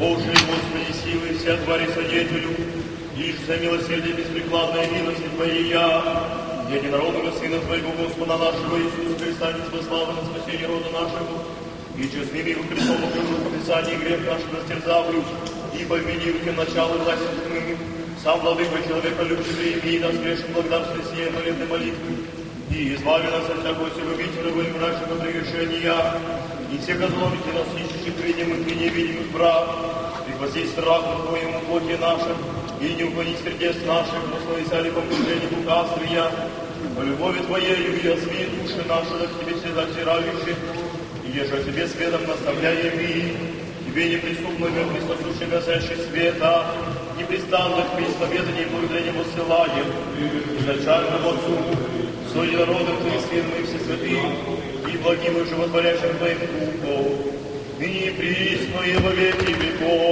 Божий, Господи, силы, вся твари содетелю, лишь за милосердие беспрекладной милости Твоя, единородного Сына Твоего, Господа нашего Иисуса Христа, неспославного на спасение рода нашего, и честным Его Христом укрыл в Писании грех наш растерзавлю, и повинив тем начало власти тьмы, сам владыка человека любящий, и нас грешен благодарствие сие молитвы молитвы, и избави нас от всякого силовителя и мрачного прегрешения, и всех озлобите нас, ищущих видимых и невидимых прав, припаси страху Твоему плоти нашим, и не уклони сердец наших, но славися ли помышление лукавствия, по любови Твоею и осви души наши, да к Тебе всегда взирающих, и еже о Тебе светом наставляем и Тебе неприступного Христосущий гасящий света, непрестанных исповеданий благодарения воссылаем, изначальному Отцу, со единородным Твоим Сыном и Всесвятым, и благим и животворящим Твоим Духом, ныне и присно и во веки веков.